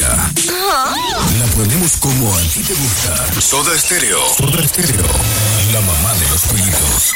gusta. La ponemos como a ti te gusta. Soda Stereo. Soda Stereo. La mamá de los pollitos.